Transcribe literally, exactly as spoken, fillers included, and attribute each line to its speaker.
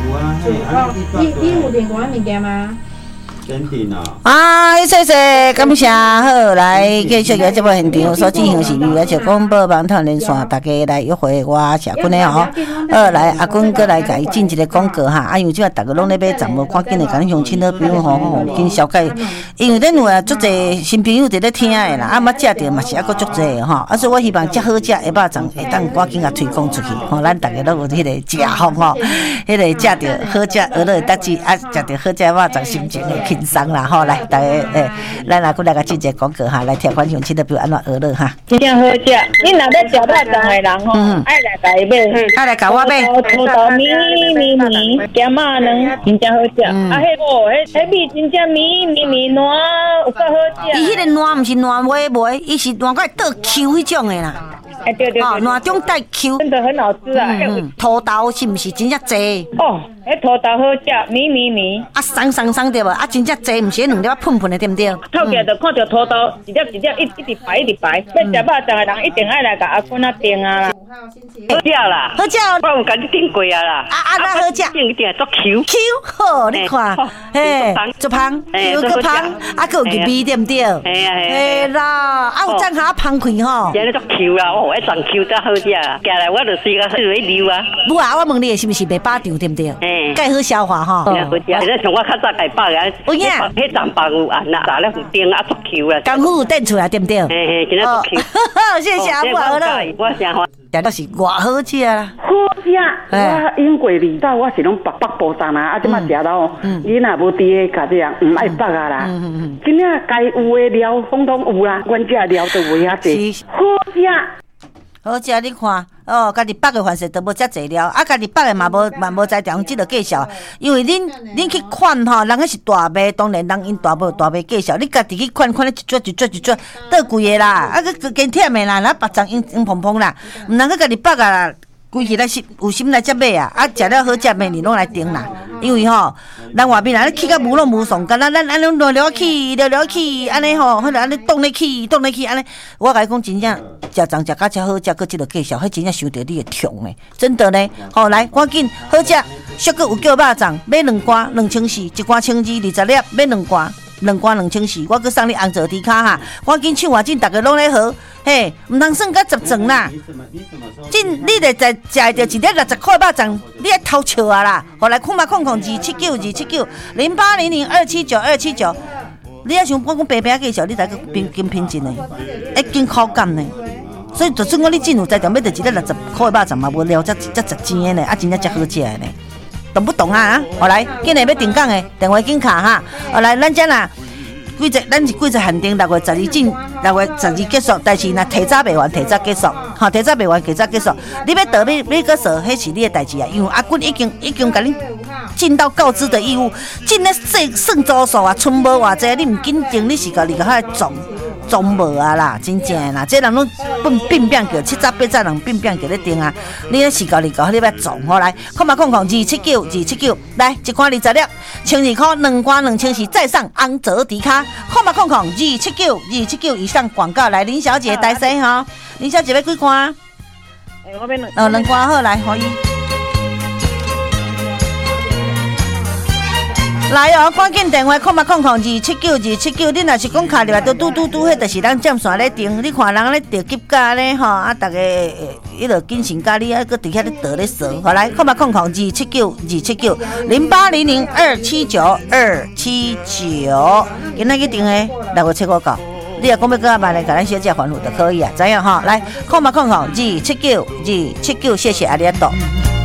Speaker 1: 哦，你你有订过物件吗？
Speaker 2: 点点啊！
Speaker 3: 啊，谢谢，感谢好，来继续个节目现场所进行是由这广播网团连线，大家来约会我谢君的吼。好，来阿君过来甲伊进一个广告哈，啊，因为即摆大家拢咧买站无，赶紧的甲恁乡亲好朋友吼吼，紧小解。因为咱有啊足侪新朋友伫咧听的啦，啊，捌食着嘛是抑阁足侪吼，啊，所以我希望食好食的肉粽会当赶紧甲推广出去，吼，咱大家都有迄个食福吼，迄个食着好食娱乐的代志，啊，食着好食的肉粽，心情会轻松啦吼。来，大家诶，咱来过来个进一个广告哈，来听观众亲的朋友安怎娱乐哈。
Speaker 4: 真正好食，你若要食肉粽的人吼，爱来家己买，
Speaker 3: 爱来甲我买。
Speaker 4: 土豆米米米，咸肉卵，真正好食。啊，迄个，迄迄米真正米米米软，有够好食。
Speaker 3: 伊迄个软毋是软微微，伊是软块倒 Q 迄种的啦。
Speaker 4: 哎，对对对，
Speaker 3: 软中带 Q，
Speaker 4: 真的很好吃啊。
Speaker 3: 嗯，土豆是毋是真正济？
Speaker 4: 哦，迄土豆好食，米米米。
Speaker 3: 啊，松松松对无？啊，真正济，毋是两粒喷喷的对毋对？
Speaker 4: 透起来就看到土豆一粒一粒一一直排一直排，要食肉粽的人一定爱来甲阿君啊订啊啦。
Speaker 5: 好食啦，
Speaker 3: 好食，
Speaker 5: 我有甲你订过啊啦。
Speaker 3: 啊啊，那好食，
Speaker 5: 订一定做 Q
Speaker 3: Q 好，你看，嘿，做香，Q 个香，啊，个有入味对毋对？
Speaker 5: 嘿啊
Speaker 3: 嘿啦，啊有正下芳开吼。
Speaker 5: 今日做 Q 啦，哦，一阵 Q 才好食啊，行来我就是个去溜啊。
Speaker 3: 不啊，我问你是毋是袂饱胀对毋对？
Speaker 5: 嘿，
Speaker 3: 介好消化吼。
Speaker 5: 好食，现在像我较早家饱个，
Speaker 3: 有影，
Speaker 5: 迄站包有按啦，炸了有订啊做 Q 啊。
Speaker 3: 功夫有炖出来对毋对？
Speaker 5: 嘿嘿，今日做 Q。
Speaker 3: 谢谢阿母好了。
Speaker 5: 我真欢。
Speaker 3: 食到是偌好食啦！
Speaker 6: 好食，我因过味道我是拢北北部站啊，啊，即马食到，你若无伫个家己啊，唔爱北啊啦。真正该有的料，统统有啦，阮遮料都有遐济，好食。
Speaker 3: 好食，你看哦，家己北的饭食都无遮济了，啊，家己北的嘛无嘛无在调，即个介绍，因为恁恁去看吼，人迄是大卖，当然人因大卖大卖介绍，你家己去看看，你一撮一撮一撮，倒贵的啦，啊，佮跟忝的啦，那白粽硬硬蓬蓬啦，毋能去家己北啊啦。规气来心有心来接买啊！啊，食了好食的你拢来订啦。因为吼，咱外面啊，去甲无拢无爽，干咱咱安尼聊聊起，聊聊起，安尼吼，迄个安尼动来起，动来起，安尼。我甲你讲，真正食粽食甲遮好食，佮即个介绍，迄真正想着你会痛诶，真的呢。吼，来，赶紧好食，俗个有叫肉粽，买两罐两千四，一罐千二二十粒，买两罐。两罐两千四，我佮送你红枣猪脚哈，赶紧抢外进，大家拢咧好，嘿，唔通算甲十层啦。进你得在食着一粒六十块肉粽，你爱偷笑啊啦！后来空嘛空空二七九二七九零八零零二七九二七九，你要想我讲平平介绍，你才个拼金品质呢，会经口感呢。所以就算讲你真有在条买着一粒六十块肉粽嘛，无了，才才十钱的呢，啊真正才好食的呢。懂不懂啊？好来，今日要定岗的电话紧卡哈。好来，咱遮啦，几只咱是几只限定六月十二进，六月十二结束，但是若提早卖完，提早结束，吼，提早卖完，提早结束。你要倒要要个说，迄是你的代志啊，因为阿君已经已经甲你尽到告知的义务，尽咧算算组数啊，剩无偌济，你唔紧张，你是甲你甲遐撞。总无啊啦，真正啦，这人拢并并变叫七早八早人并变叫咧定啊！你咧是搞你搞，你要总好来，看嘛看看二七九二七九，来一罐二十粒，千二块两罐两千四，再上安泽迪卡，看嘛看看二七九二七九以上广告来，林小姐带谁哈？林小姐要几罐？
Speaker 4: 哎，我要两，
Speaker 3: 呃，两罐好来，可以。来哦，赶紧电话，看嘛看看二七九二七九，你若是讲卡入来都嘟嘟嘟，迄就是咱占线咧订。你看人咧着急架咧吼，啊，逐个迄落精神咖喱啊，搁伫遐咧倒咧扫。好来，看嘛看看二七九二七九零八零零二七九二七九，今仔去订诶，六月七五九。你若讲要搁阿妈来甲咱小姐还付就可以啊，知影吼？来，看嘛看看二七九二七九，谢谢阿里阿多。